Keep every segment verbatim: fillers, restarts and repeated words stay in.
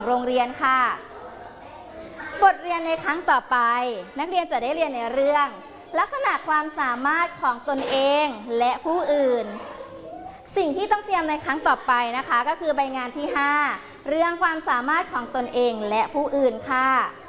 โรงเรียนค่ะบทเรียนในครั้งต่อไปนักเรียนจะได้เรียนในเรื่องลักษณะความสามารถของตนเองและผู้อื่นสิ่งที่ต้องเตรียมในครั้งต่อไปนะคะก็คือใบงานที่ห้าเรื่องความสามารถของตนเองและผู้อื่นค่ะ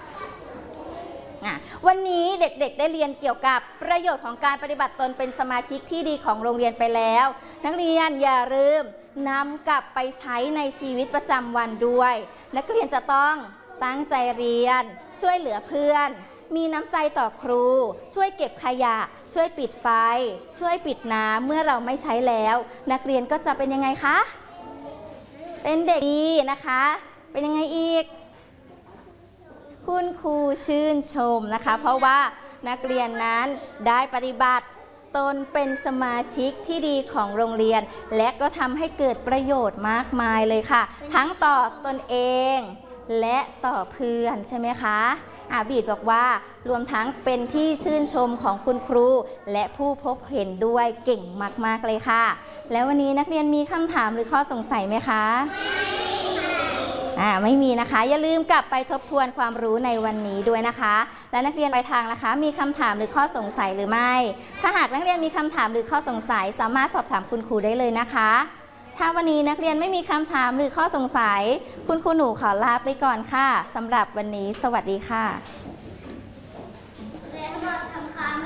วันนี้เด็กๆได้เรียนเกี่ยวกับประโยชน์ของการปฏิบัติตนเป็นสมาชิกที่ดีของโรงเรียนไปแล้วนักเรียนอย่าลืมนำกลับไปใช้ในชีวิตประจำวันด้วยนักเรียนจะต้องตั้งใจเรียนช่วยเหลือเพื่อนมีน้ำใจต่อครูช่วยเก็บขยะช่วยปิดไฟช่วยปิดน้ำเมื่อเราไม่ใช้แล้วนักเรียนก็จะเป็นยังไงคะเป็นเด็กดีนะคะเป็นยังไงอีกคุณครูชื่นชมนะคะเพราะว่านักเรียนนั้นได้ปฏิบัติตนเป็นสมาชิกที่ดีของโรงเรียนและก็ทำให้เกิดประโยชน์มากมายเลยค่ะทั้งต่อตนเองและต่อเพื่อนใช่ไหมคะอาบีดบอกว่ารวมทั้งเป็นที่ชื่นชมของคุณครูและผู้พบเห็นด้วยเก่งมากๆเลยค่ะแล้ววันนี้นักเรียนมีคำถามหรือข้อสงสัยไหมคะอ่าไม่มีนะคะอย่าลืมกลับไปทบทวนความรู้ในวันนี้ด้วยนะคะและนักเรียนปลายทางนะคะมีคำถามหรือข้อสงสัยหรือไม่ถ้าหากนักเรียนมีคำถามหรือข้อสงสัยสามารถสอบถามคุณครูได้เลยนะคะถ้าวันนี้นักเรียนไม่มีคำถามหรือข้อสงสัยคุณครูหนูขอลาไปก่อนค่ะสำหรับวันนี้สวัสดีค่ะ